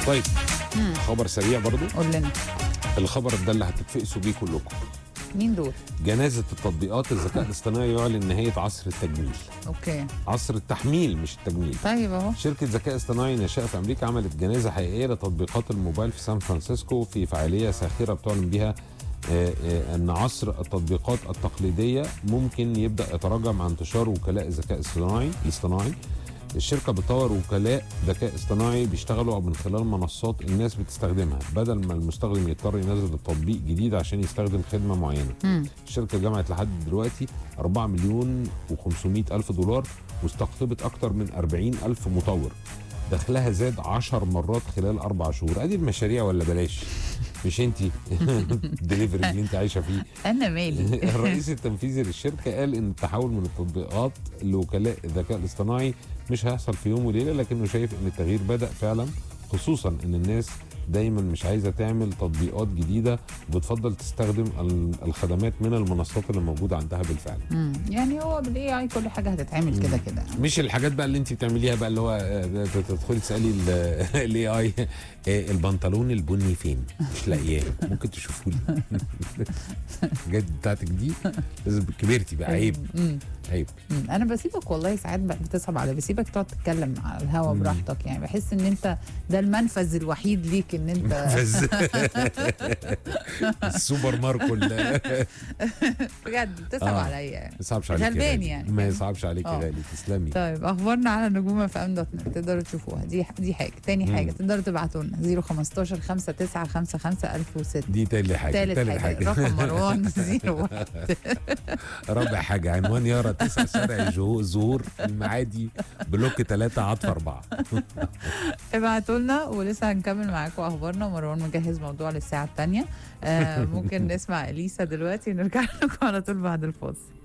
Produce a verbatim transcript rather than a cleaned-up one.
طيب خبر سريع برضو، قول لنا الخبر ده اللي هتتفقسوا بيه كلكم. مين دول؟ جنازة التطبيقات الذكاء الاصطناعي يعلن نهاية عصر التجميل. اوكي عصر التحميل مش التجميل. طيب اهو. شركة ذكاء اصطناعي ناشئة في أمريكا عملت جنازة حقيقية لتطبيقات الموبايل في سان فرانسيسكو في فعالية ساخرة بتعلن بها آه، آه، أن عصر التطبيقات التقليدية ممكن يبدأ يتراجع مع انتشار وكلاء الذكاء الاصطناعي الاصطناعي. الشركة بتطور وكلاء ذكاء اصطناعي بيشتغلوا من خلال منصات الناس بتستخدمها، بدل ما المستخدم يضطر ينزل التطبيق جديد عشان يستخدم خدمة معينة. مم. الشركة جمعت لحد دلوقتي أربعة مليون وخمسمائة ألف دولار واستقطبت أكتر من أربعين ألف مطور. دخلها زاد عشر مرات خلال أربع شهور. أدي المشاريع ولا بلاش؟ مش انتي الدليفري اللي انت عايشة فيه. انا مالي. الرئيس التنفيذي للشركة قال ان التحول من التطبيقات لوكلاء الذكاء الاصطناعي مش هيحصل في يوم وليلة، لكنه شايف ان التغيير بدأ فعلا، خصوصا ان الناس دايما مش عايزه تعمل تطبيقات جديده وبتفضل تستخدم ال- الخدمات من المنصات اللي موجوده عندها بالفعل. مم. يعني هو بالاي اي كل حاجه هتتعمل كده كده. مش الحاجات بقى اللي انت بتعمليها بقى اللي هو آه، تدخلي تسالي الاي اي البنطلون البني فين؟ مش لاقياه، ممكن تشوفوا لي الحاجات بتاعتك دي لازم كبرتي بقى، عيب مم. عيب. مم. انا بسيبك والله ساعات بقى بتصعب على، بسيبك تقعد تتكلم على الهوا براحتك، يعني بحس ان انت ده المنفذ الوحيد ليك ان انت منفذ السوبر ماركو ال- بجد بتصعب آه. عليا يعني. ما يصعبش عليك يا غلبان غالي. يعني. ما يصعبش عليك يا آه. غالي، تسلمي. طيب اخبارنا على نجوم في ام دوت نت تقدروا تشوفوها، دي دي حاجه. تاني حاجه تقدروا تبعتوا لنا صفر خمستاشر خمسة تسعة خمسة خمسة ألف وستة. دي تالي حاجه. تالت حاجه رقم مروان صفر واحد. رابع حاجه عنوان يارا تسع شارع جو- زهور المعادي بلوك ثلاثة عطف أربعة. ابعتوا لنا ولسه هنكمل معاكم اخبارنا. مروان مجهز موضوع للساعه الثانيه. آه ممكن نسمع اليسا دلوقتي ونرجع لكم على طول بعد الفاصل.